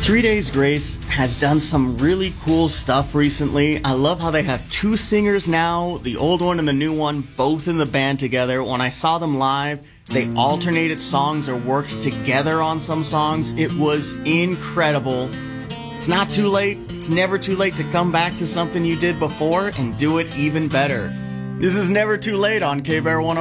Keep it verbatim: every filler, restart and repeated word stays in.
Three Days Grace has done some really cool stuff recently. I love how they have two singers now, the old one and the new one, both in the band together. When I saw them live, they alternated songs or worked together on some songs. It was incredible. It's not too late. It's never too late to come back to something you did before and do it even better. This is Never Too Late on K-Bear one oh one.